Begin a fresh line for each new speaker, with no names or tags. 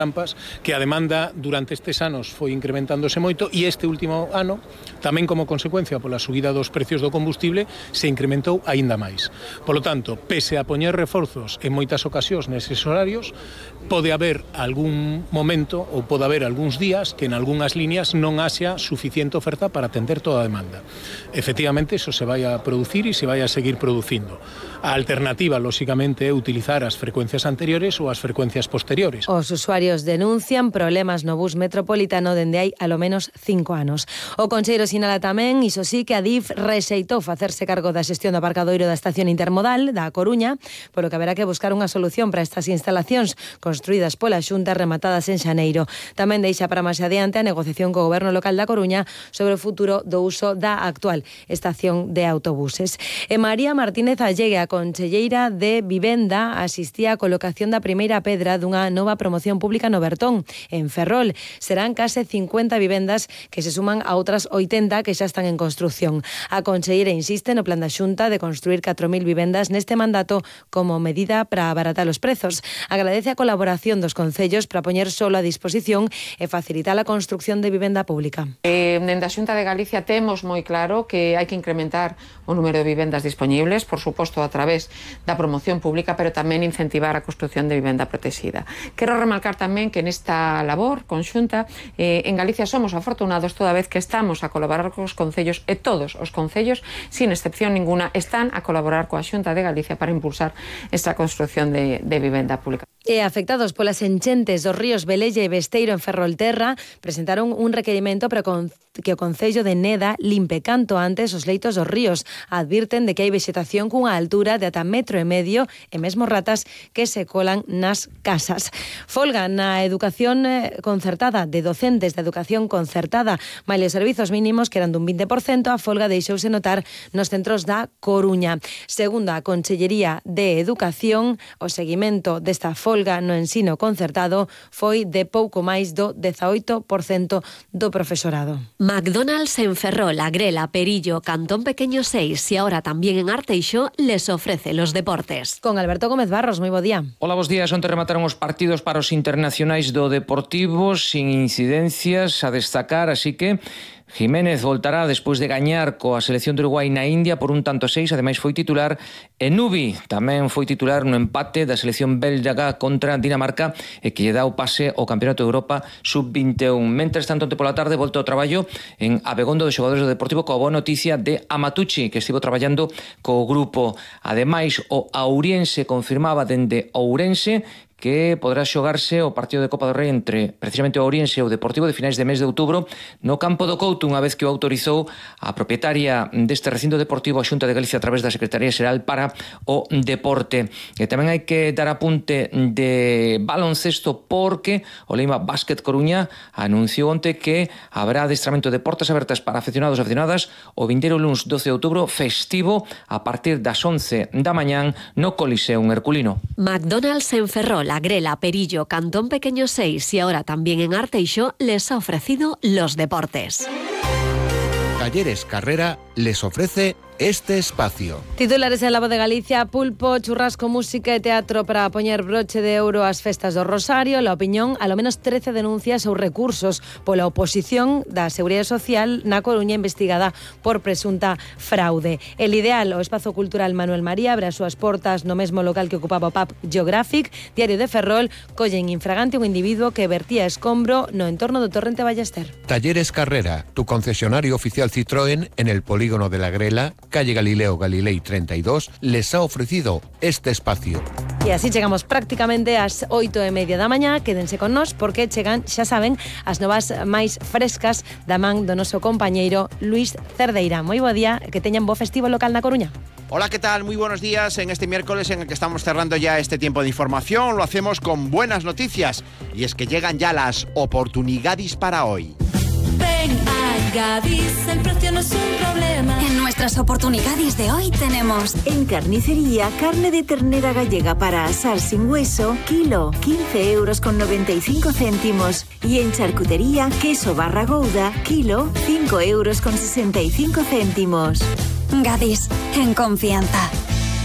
trampas, que a demanda durante estes anos foi incrementándose moito e este último ano, tamén como consecuencia pola subida dos precios do combustible, se incrementou aínda máis. Polo tanto, pese a poñer reforzos en moitas ocasións neses horarios, pode haber algún momento ou pode haber algúns días que en algunhas líneas non haxa suficiente oferta para atender toda a demanda. Efectivamente, eso se vai a producir e se vai a seguir producindo. A alternativa, lóxicamente, é utilizar as frecuencias anteriores ou as frecuencias posteriores.
Os usuarios denuncian problemas no bus metropolitano dende hai alo menos 5 anos. O conselleiro sinala tamén, iso sí, que a DIF rexeitou facerse cargo da xestión do aparcadoiro da estación intermodal da Coruña, polo que haberá que buscar unha solución para estas instalacións construídas pola Xunta rematadas en xaneiro. Tamén deixa para máis adiante a negociación co goberno local da Coruña sobre o futuro do uso da actual estación de autobuses. E María Martínez Allegue, a conselleira de Vivenda, asistía á colocación da primeira pedra dunha nova promoción pública no Bertón, en Ferrol. Serán case 50 vivendas que se suman a outras 80 que xa están en construción. A conselleira insiste no plan da Xunta de construir 4.000 vivendas neste mandato como medida para abaratar os prezos. Agradece a colaboración dos concellos para poñer solo a disposición e facilitar a construcción de vivenda pública.
Dende a Xunta de Galicia temos moi claro que hai que incrementar o número de vivendas disponibles, por suposto a través da promoción pública, pero tamén incentivar a construción de vivenda protexida. Quero remarcar tamén que nesta labor conxunta en Galicia somos afortunados toda vez que estamos a colaborar cos concellos, e todos os concellos, sin excepción ninguna, están a colaborar coa Xunta de Galicia para impulsar esta construción de vivenda pública.
E afectados polas enchentes dos ríos Velella e Besteiro en Ferrolterra presentaron un requerimento para que o Concello de Neda limpe canto antes os leitos dos ríos. Advirten de que hai vexetación cunha altura de ata 1,5 metros e mesmo ratas que se colan nas casas. Folga na educación concertada, de docentes de educación concertada. Malia os servizos mínimos que eran dun 20%, a folga deixouse notar nos centros da Coruña. Segundo a Consellería de Educación, o seguimento desta folga no ensino concertado foi de pouco máis do 18% do profesorado.
McDonald's en Ferrol, Agrela, Perillo, Cantón Pequeño 6 y ahora también en Arteixo les ofrece los deportes.
Con Alberto Gómez Barros, moi bo día.
Hola, bos días. Onte remataron os partidos para os internacionais do Deportivo sin incidencias a destacar, así que Jiménez voltará despois de gañar coa selección de Uruguai na India por 1-6, ademais foi titular, e Nubi tamén foi titular no empate da selección belga contra Dinamarca e que lle dá o pase ao Campeonato de Europa Sub-21. Mentres tanto, onte pola tarde volta ao traballo en Abegondo de xogadores do Deportivo coa boa noticia de Amatucci, que estivo traballando co grupo. Ademais, o Ourense confirmaba dende Ourense que poderá xogarse o partido de Copa do Rei entre precisamente o Ourense e o Deportivo de finais de mes de outubro no campo do Couto, unha vez que o autorizou a propietaria deste recinto deportivo, a Xunta de Galicia, a través da Secretaría Xeral para o Deporte. E tamén hai que dar apunte de baloncesto porque o Leima Basket Coruña anunciou onte que haberá adestramento de portas abertas para afeccionados e afeccionadas o vindeiro luns 12 de outubro, festivo, a partir das 11 da mañán no Coliseum Herculino.
McDonald's en Ferrol, Agrela, Perillo, Cantón Pequeño 6 y ahora también en Arteixo les ha ofrecido los deportes.
Talleres Carrera les ofrece este espacio.
Titulares en La Voz de Galicia: pulpo, churrasco, música e teatro para poñer broche de ouro ás festas do Rosario. La Opinión, alo menos 13 denuncias ou recursos pola oposición da Seguridade Social na Coruña investigada por presunta fraude. El Ideal, o espazo cultural Manuel María, abre as súas portas no mesmo local que ocupaba o pub Geographic. Diario de Ferrol, collen infragante un individuo que vertía escombro no entorno do Torrente Ballester.
Talleres Carrera, tu concesionario oficial Citroën en el polígono de la Grela, calle Galileo Galilei 32, les ha ofrecido este espacio.
E así chegamos prácticamente ás 8:30 da mañá. Quédense con nós porque chegan, xa saben, as novas máis frescas da man do noso compañeiro Luis Cerdeira. Moi bo día, que teñan bo festivo local na Coruña.
Hola, ¿qué tal? Muy buenos días en este miércoles en el que estamos cerrando ya este tiempo de información. Lo hacemos con buenas noticias y es que llegan ya las oportunidades para hoy.
Ven a Gadis, el precio no es un problema.
En nuestras oportunidades de hoy tenemos
en carnicería carne de ternera gallega para asar sin hueso, kilo, 15,95 €. Y en charcutería, queso barra gouda, kilo, 5,65 €.
Gadis, en confianza.